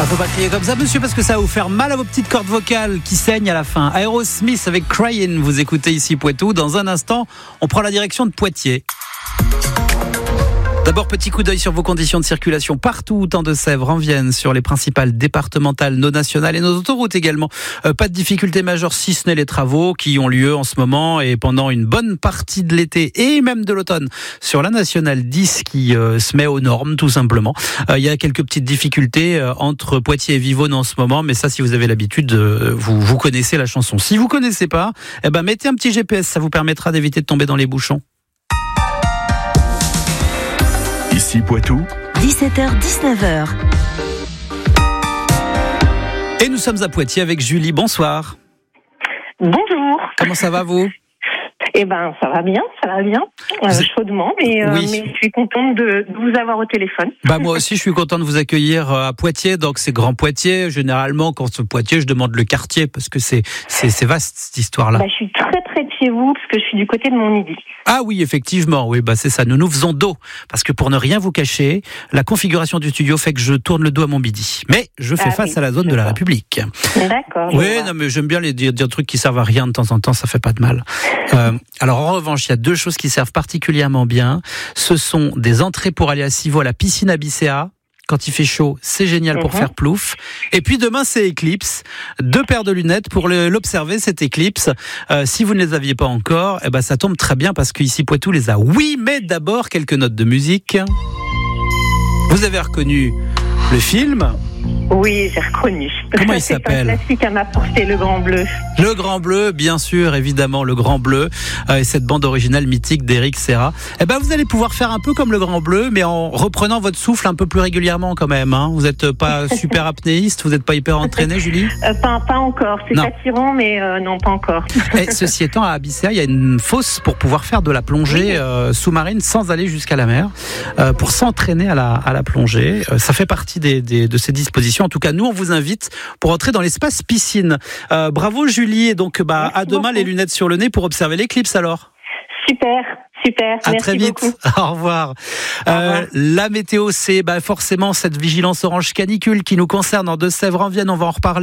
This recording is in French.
Faut pas crier comme ça, monsieur, parce que ça va vous faire mal à vos petites cordes vocales qui saignent à la fin. Aerosmith avec Crying, vous écoutez ici Poitou. Dans un instant, on prend la direction de Poitiers. D'abord, petit coup d'œil sur vos conditions de circulation partout en Deux-Sèvres, en Vienne, sur les principales départementales, nos nationales et nos autoroutes également. Pas de difficultés majeures, si ce n'est les travaux qui ont lieu en ce moment et pendant une bonne partie de l'été et même de l'automne sur la nationale 10 qui se met aux normes tout simplement. Il y a quelques petites difficultés entre Poitiers et Vivonne en ce moment, mais ça, si vous avez l'habitude, vous connaissez la chanson. Si vous connaissez pas, mettez un petit GPS, ça vous permettra d'éviter de tomber dans les bouchons. Ici Poitou, 17h-19h. Et nous sommes à Poitiers avec Julie. Bonsoir. Bonjour. Comment ça va, vous ? Ça va bien. Chaudement, mais je suis contente de vous avoir au téléphone. Moi aussi, je suis content de vous accueillir à Poitiers. Donc, c'est Grand Poitiers. Généralement, quand c'est Poitiers, je demande le quartier parce que c'est vaste, cette histoire-là. Je suis très près de chez vous parce que je suis du côté de Montmidi. Ah oui, effectivement. Oui, c'est ça. Nous faisons dos. Parce que pour ne rien vous cacher, la configuration du studio fait que je tourne le dos à Montmidi. Mais je fais face à la zone de la République. D'accord. Oui, mais j'aime bien dire des trucs qui servent à rien de temps en temps. Ça fait pas de mal. Alors, en revanche, il y a deux choses qui servent particulièrement bien. Ce sont des entrées pour aller à Civaux, à la piscine Abyssea. Quand il fait chaud, c'est génial pour faire plouf. Et puis demain, c'est éclipse. 2 paires de lunettes pour l'observer, cette éclipse. Si vous ne les aviez pas encore, ça tombe très bien parce qu'ici Poitou les a. Oui, mais d'abord, quelques notes de musique. Vous avez reconnu le film ? Oui, j'ai reconnu. Comment il s'appelle ? C'est un classique à m'apporter, Le Grand Bleu. Le Grand Bleu, bien sûr, évidemment, Le Grand Bleu. Et cette bande originale mythique d'Éric Serra. Vous allez pouvoir faire un peu comme Le Grand Bleu, mais en reprenant votre souffle un peu plus régulièrement quand même. Hein. Vous n'êtes pas super apnéiste, vous n'êtes pas hyper entraîné, Julie ? Pas encore. C'est attirant, mais non, pas encore. Et ceci étant, à Abyssea, il y a une fosse pour pouvoir faire de la plongée sous-marine sans aller jusqu'à la mer, pour s'entraîner à la plongée. Ça fait partie de ces dispositions. En tout cas, nous, on vous invite pour entrer dans l'espace piscine. Bravo, Julie. Et donc, à demain, beaucoup. Les lunettes sur le nez pour observer l'éclipse, alors. Super. À Merci très vite. Beaucoup. Au revoir. La météo, c'est forcément cette vigilance orange canicule qui nous concerne en Deux-Sèvres, en Vienne. On va en reparler.